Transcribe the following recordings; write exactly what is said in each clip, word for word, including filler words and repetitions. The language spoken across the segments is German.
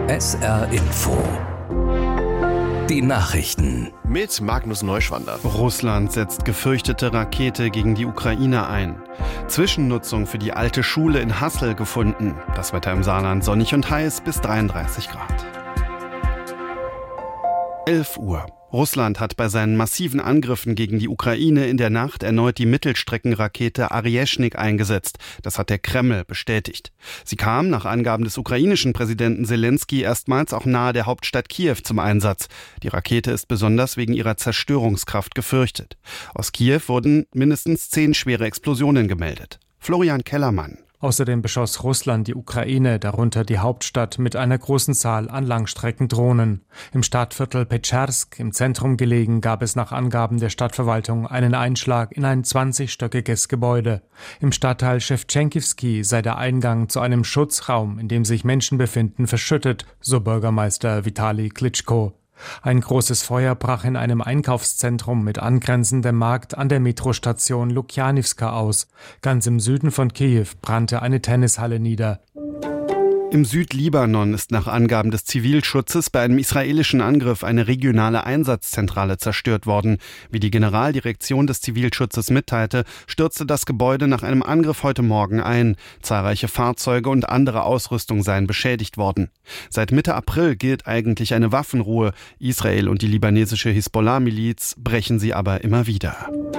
S R Info. Die Nachrichten. Mit Magnus Neuschwander. Russland setzt gefürchtete Rakete gegen die Ukraine ein. Zwischennutzung für die alte Schule in Hassel gefunden. Das Wetter im Saarland sonnig und heiß bis dreiunddreißig Grad. elf Uhr. Russland hat bei seinen massiven Angriffen gegen die Ukraine in der Nacht erneut die Mittelstreckenrakete Arieschnik eingesetzt. Das hat der Kreml bestätigt. Sie kam nach Angaben des ukrainischen Präsidenten Selenskyj erstmals auch nahe der Hauptstadt Kiew zum Einsatz. Die Rakete ist besonders wegen ihrer Zerstörungskraft gefürchtet. Aus Kiew wurden mindestens zehn schwere Explosionen gemeldet. Florian Kellermann. Außerdem beschoss Russland die Ukraine, darunter die Hauptstadt, mit einer großen Zahl an Langstreckendrohnen. Im Stadtviertel Petschersk, im Zentrum gelegen, gab es nach Angaben der Stadtverwaltung einen Einschlag in ein zwanzigstöckiges Gebäude. Im Stadtteil Schewtschenkivsky sei der Eingang zu einem Schutzraum, in dem sich Menschen befinden, verschüttet, so Bürgermeister Vitali Klitschko. Ein großes Feuer brach in einem Einkaufszentrum mit angrenzendem Markt an der Metrostation Lukjanivska aus. Ganz im Süden von Kiew brannte eine Tennishalle nieder. Im Südlibanon ist nach Angaben des Zivilschutzes bei einem israelischen Angriff eine regionale Einsatzzentrale zerstört worden. Wie die Generaldirektion des Zivilschutzes mitteilte, stürzte das Gebäude nach einem Angriff heute Morgen ein. Zahlreiche Fahrzeuge und andere Ausrüstung seien beschädigt worden. Seit Mitte April gilt eigentlich eine Waffenruhe. Israel und die libanesische Hisbollah-Miliz brechen sie aber immer wieder.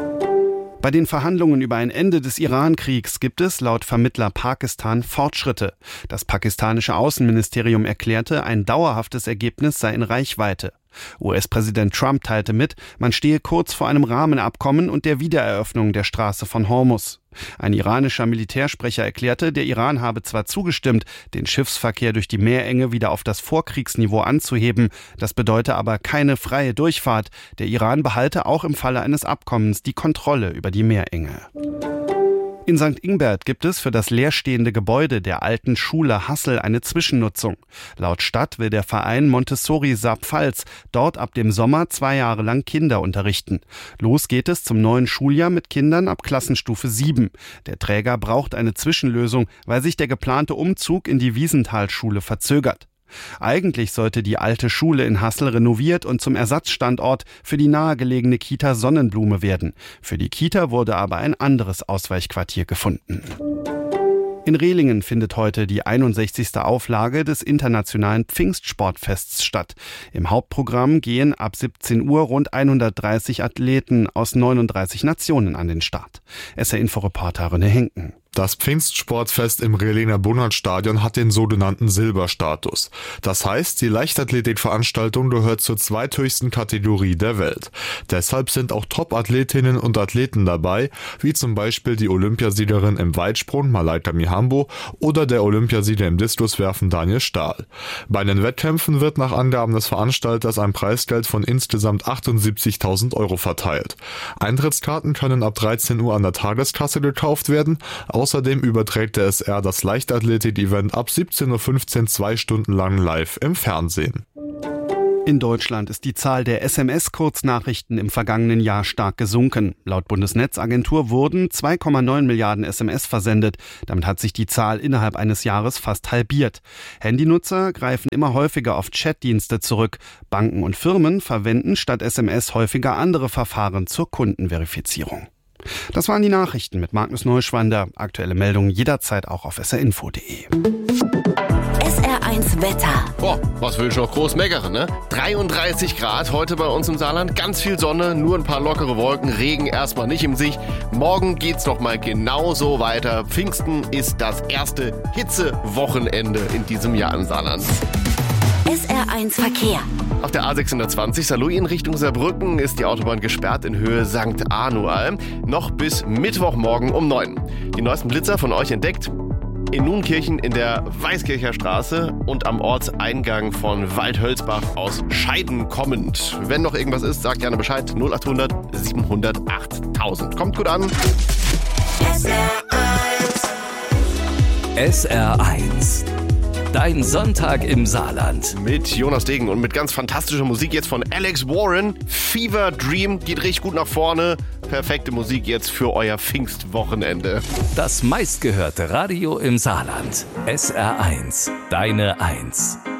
Bei den Verhandlungen über ein Ende des Iran-Kriegs gibt es laut Vermittler Pakistan Fortschritte. Das pakistanische Außenministerium erklärte, ein dauerhaftes Ergebnis sei in Reichweite. U S-Präsident Trump teilte mit, man stehe kurz vor einem Rahmenabkommen und der Wiedereröffnung der Straße von Hormuz. Ein iranischer Militärsprecher erklärte, der Iran habe zwar zugestimmt, den Schiffsverkehr durch die Meerenge wieder auf das Vorkriegsniveau anzuheben, das bedeute aber keine freie Durchfahrt. Der Iran behalte auch im Falle eines Abkommens die Kontrolle über die Meerenge. In Sankt Ingbert gibt es für das leerstehende Gebäude der alten Schule Hassel eine Zwischennutzung. Laut Stadt will der Verein Montessori Saarpfalz dort ab dem Sommer zwei Jahre lang Kinder unterrichten. Los geht es zum neuen Schuljahr mit Kindern ab Klassenstufe sieben. Der Träger braucht eine Zwischenlösung, weil sich der geplante Umzug in die Wiesenthalschule verzögert. Eigentlich sollte die alte Schule in Hassel renoviert und zum Ersatzstandort für die nahegelegene Kita Sonnenblume werden. Für die Kita wurde aber ein anderes Ausweichquartier gefunden. In Rehlingen findet heute die einundsechzigste Auflage des internationalen Pfingstsportfests statt. Im Hauptprogramm gehen ab siebzehn Uhr rund hundertdreißig Athleten aus neununddreißig Nationen an den Start. S R-Info-Reporter René Henken. Das Pfingstsportfest im Rehlinger Bunnertstadion hat den sogenannten Silberstatus. Das heißt, die Leichtathletikveranstaltung gehört zur zweithöchsten Kategorie der Welt. Deshalb sind auch Top-Athletinnen und Athleten dabei, wie zum Beispiel die Olympiasiegerin im Weitsprung Malaika Mihambo oder der Olympiasieger im Diskuswerfen Daniel Stahl. Bei den Wettkämpfen wird nach Angaben des Veranstalters ein Preisgeld von insgesamt achtundsiebzigtausend Euro verteilt. Eintrittskarten können ab dreizehn Uhr an der Tageskasse gekauft werden. Außerdem überträgt der S R das Leichtathletik-Event ab siebzehn Uhr fünfzehn zwei Stunden lang live im Fernsehen. In Deutschland ist die Zahl der S M S-Kurznachrichten im vergangenen Jahr stark gesunken. Laut Bundesnetzagentur wurden zwei Komma neun Milliarden S M S versendet. Damit hat sich die Zahl innerhalb eines Jahres fast halbiert. Handynutzer greifen immer häufiger auf Chatdienste zurück. Banken und Firmen verwenden statt S M S häufiger andere Verfahren zur Kundenverifizierung. Das waren die Nachrichten mit Magnus Neuschwander. Aktuelle Meldungen jederzeit auch auf S R info punkt de. S R eins Wetter. Boah, was will ich noch groß meckern, ne? dreiunddreißig Grad heute bei uns im Saarland, ganz viel Sonne, nur ein paar lockere Wolken, Regen erstmal nicht im Sicht. Morgen geht's noch mal genauso weiter. Pfingsten ist das erste Hitzewochenende in diesem Jahr im Saarland. S R eins Verkehr. Auf der A sechshundertzwanzig Saarlouis in Richtung Saarbrücken ist die Autobahn gesperrt in Höhe Sankt Anual. Noch bis Mittwochmorgen um neun. Die neuesten Blitzer von euch entdeckt in Nunkirchen in der Weißkircher Straße und am Ortseingang von Waldhölzbach aus Scheiden kommend. Wenn noch irgendwas ist, sagt gerne Bescheid. null acht hundert siebenhundert achttausend. Kommt gut an. S R eins. S R eins. Dein Sonntag im Saarland. Mit Jonas Degen und mit ganz fantastischer Musik jetzt von Alex Warren. Fever Dream geht richtig gut nach vorne. Perfekte Musik jetzt für euer Pfingstwochenende. Das meistgehörte Radio im Saarland. S R eins. Deine Eins.